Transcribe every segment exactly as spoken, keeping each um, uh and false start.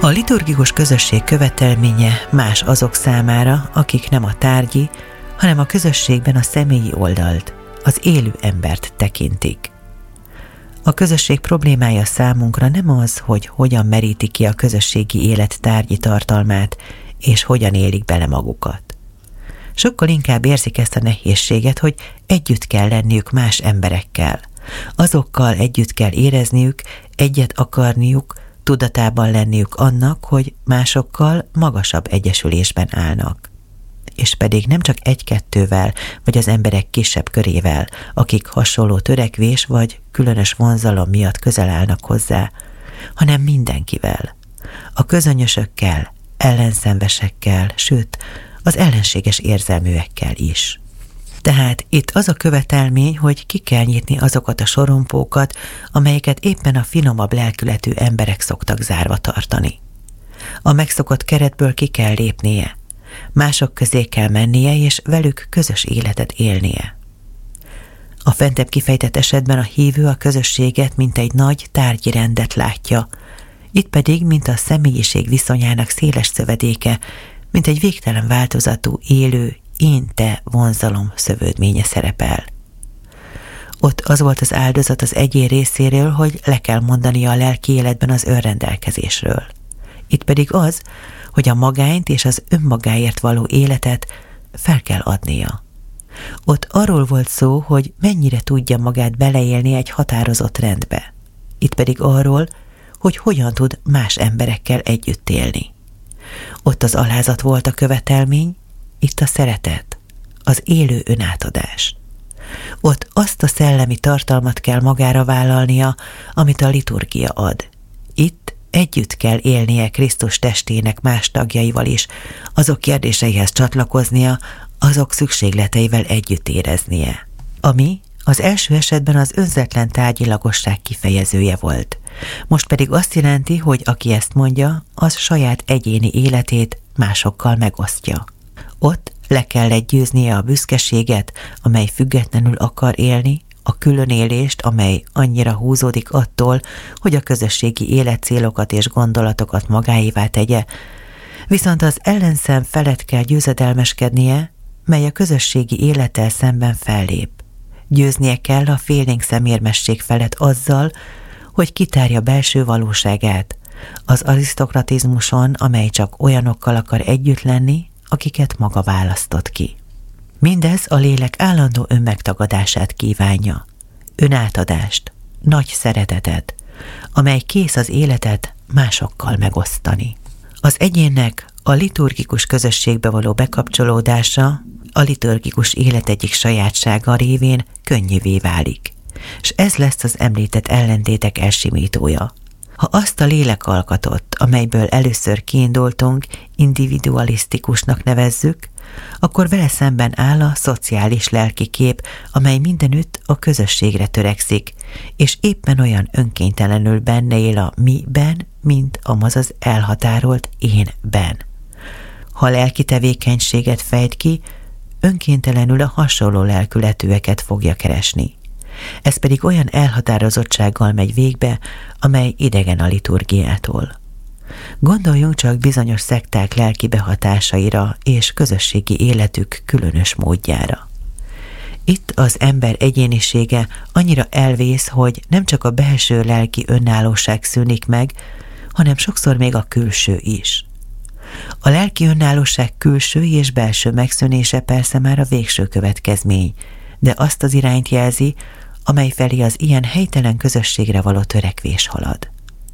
A liturgikus közösség követelménye más azok számára, akik nem a tárgyi, hanem a közösségben a személyi oldalt, az élő embert tekintik. A közösség problémája számunkra nem az, hogy hogyan merítik ki a közösségi élet tárgyi tartalmát, és hogyan élik bele magukat. Sokkal inkább érzik ezt a nehézséget, hogy együtt kell lenniük más emberekkel. Azokkal együtt kell érezniük, egyet akarniuk, tudatában lenniük annak, hogy másokkal magasabb egyesülésben állnak. És pedig nem csak egy-kettővel, vagy az emberek kisebb körével, akik hasonló törekvés vagy különös vonzalom miatt közel állnak hozzá, hanem mindenkivel. A közönyösökkel, ellenszenvesekkel, sőt, az ellenséges érzelműekkel is. Tehát itt az a követelmény, hogy ki kell nyitni azokat a sorompókat, amelyeket éppen a finomabb lelkületű emberek szoktak zárva tartani. A megszokott keretből ki kell lépnie, mások közé kell mennie, és velük közös életet élnie. A fentebb kifejtett esetben a hívő a közösséget, mint egy nagy tárgyi rendet látja, itt pedig, mint a személyiség viszonyának széles szövedéke, mint egy végtelen változatú, élő, én-te vonzalom szövődménye szerepel. Ott az volt az áldozat az egyén részéről, hogy le kell mondania a lelki életben az önrendelkezésről. Itt pedig az, hogy a magányt és az önmagáért való életet fel kell adnia. Ott arról volt szó, hogy mennyire tudja magát beleélni egy határozott rendbe. Itt pedig arról, hogy hogyan tud más emberekkel együtt élni. Ott az alázat volt a követelmény, itt a szeretet, az élő önátadás. Ott azt a szellemi tartalmat kell magára vállalnia, amit a liturgia ad. Itt együtt kell élnie Krisztus testének más tagjaival is, azok kérdéseihez csatlakoznia, azok szükségleteivel együtt éreznie. Ami az első esetben az önzetlen tárgyilagosság kifejezője volt. Most pedig azt jelenti, hogy aki ezt mondja, az saját egyéni életét másokkal megosztja. Ott le kell győznie a büszkeséget, amely függetlenül akar élni, a különélést, amely annyira húzódik attól, hogy a közösségi életcélokat és gondolatokat magáévá tegye, viszont az ellenszem felett kell győzedelmeskednie, mely a közösségi élettel szemben fellép. Győznie kell a félénk szemérmesség felett azzal, hogy kitárja belső valóságát, az arisztokratizmuson, amely csak olyanokkal akar együtt lenni, akiket maga választott ki. Mindez a lélek állandó önmegtagadását kívánja, önátadást, nagy szeretetet, amely kész az életet másokkal megosztani. Az egyénnek a liturgikus közösségbe való bekapcsolódása a liturgikus élet egyik sajátsága révén könnyűvé válik, és ez lesz az említett ellentétek elsimítója. Ha azt a lélekalkatot, amelyből először kiindultunk, individualisztikusnak nevezzük, akkor vele szemben áll a szociális lelki kép, amely mindenütt a közösségre törekszik, és éppen olyan önkénytelenül benne él a mi-ben, mint amaz az elhatárolt én-ben. Ha lelki tevékenységet fejt ki, önkéntelenül a hasonló lelkületűeket fogja keresni. Ez pedig olyan elhatározottsággal megy végbe, amely idegen a liturgiától. Gondoljunk csak bizonyos szekták lelki behatásaira és közösségi életük különös módjára. Itt az ember egyénisége annyira elvész, hogy nem csak a belső lelki önállóság szűnik meg, hanem sokszor még a külső is. A lelki önállóság külső és belső megszűnése persze már a végső következmény, de azt az irányt jelzi, amely felé az ilyen helytelen közösségre való törekvés halad.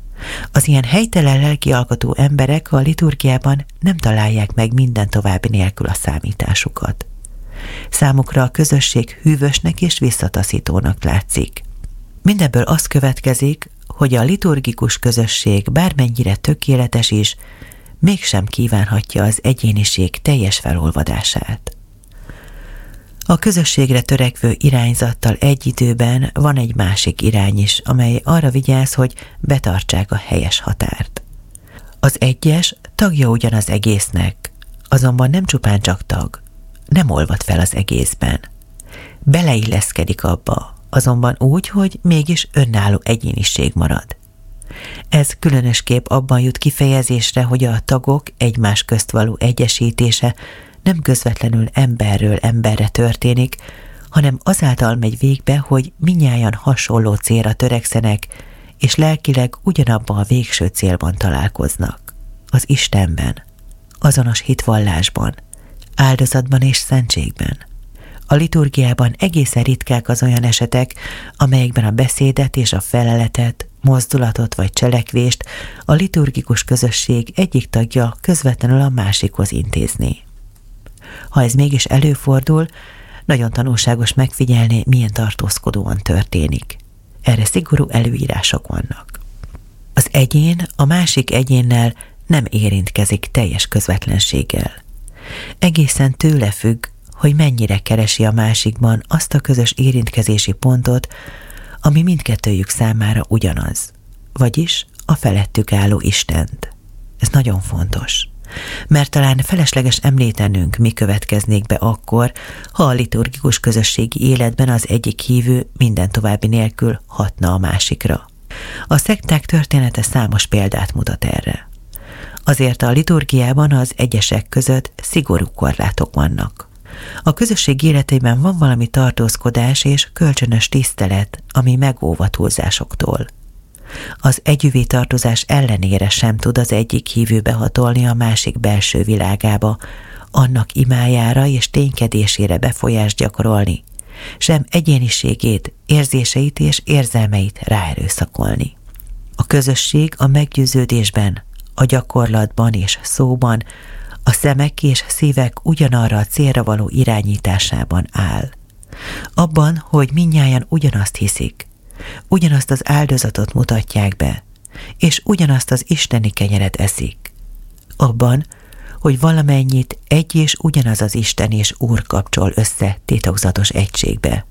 Az ilyen helytelen lelkialkotó emberek a liturgiában nem találják meg minden további nélkül a számításukat. Számukra a közösség hűvösnek és visszataszítónak látszik. Mindebből az következik, hogy a liturgikus közösség bármennyire tökéletes is, mégsem kívánhatja az egyéniség teljes felolvadását. A közösségre törekvő irányzattal egy időben van egy másik irány is, amely arra vigyáz, hogy betartsák a helyes határt. Az egyes tagja ugyan az egésznek, azonban nem csupán csak tag, nem olvad fel az egészben. Beleilleszkedik abba, azonban úgy, hogy mégis önálló egyéniség marad. Ez különösképp abban jut kifejezésre, hogy a tagok egymás közt való egyesítése nem közvetlenül emberről emberre történik, hanem azáltal megy végbe, hogy mindnyájan hasonló célra törekszenek, és lelkileg ugyanabban a végső célban találkoznak. Az Istenben, azonos hitvallásban, áldozatban és szentségben. A liturgiában egészen ritkák az olyan esetek, amelyekben a beszédet és a feleletet, mozdulatot vagy cselekvést a liturgikus közösség egyik tagja közvetlenül a másikhoz intézné. Ha ez mégis előfordul, nagyon tanulságos megfigyelni, milyen tartózkodóan történik. Erre szigorú előírások vannak. Az egyén a másik egyénnel nem érintkezik teljes közvetlenséggel. Egészen tőle függ, hogy mennyire keresi a másikban azt a közös érintkezési pontot, ami mindkettőjük számára ugyanaz, vagyis a felettük álló Istent. Ez nagyon fontos, mert talán felesleges említenünk, mi következnék be akkor, ha a liturgikus közösségi életben az egyik hívő minden további nélkül hatna a másikra. A szekták története számos példát mutat erre. Azért a liturgiában az egyesek között szigorú korlátok vannak. A közösség életében van valami tartózkodás és kölcsönös tisztelet, ami megóv a túlzásoktól. Az együvé tartozás ellenére sem tud az egyik hívő behatolni a másik belső világába, annak imájára és ténykedésére befolyást gyakorolni, sem egyéniségét, érzéseit és érzelmeit ráerőszakolni. A közösség a meggyőződésben, a gyakorlatban és szóban, a szemek és szívek ugyanarra a célra való irányításában áll. Abban, hogy mindnyájan ugyanazt hiszik, ugyanazt az áldozatot mutatják be, és ugyanazt az isteni kenyeret eszik. Abban, hogy valamennyit egy és ugyanaz az Isten és Úr kapcsol össze titokzatos egységbe.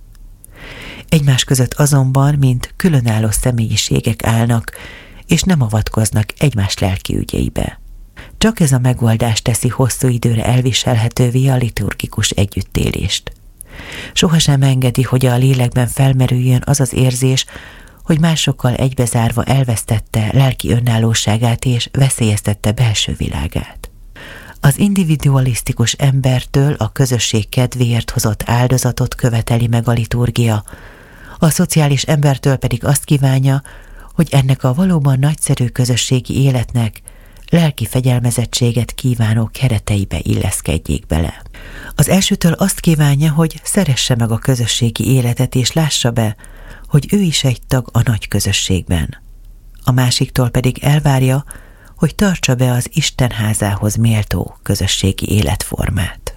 Egymás között azonban, mint különálló személyiségek állnak, és nem avatkoznak egymás lelki ügyeibe. Csak ez a megoldás teszi hosszú időre elviselhetővé a liturgikus együttélést. Sohasem engedi, hogy a lélekben felmerüljön az az érzés, hogy másokkal egybezárva elvesztette lelki önállóságát és veszélyeztette belső világát. Az individualisztikus embertől a közösség kedvéért hozott áldozatot követeli meg a liturgia, a szociális embertől pedig azt kívánja, hogy ennek a valóban nagyszerű közösségi életnek lelki fegyelmezettséget kívánó kereteibe illeszkedjék bele. Az elsőtől azt kívánja, hogy szeresse meg a közösségi életet, és lássa be, hogy ő is egy tag a nagy közösségben. A másiktól pedig elvárja, hogy tartsa be az Isten házához méltó közösségi életformát.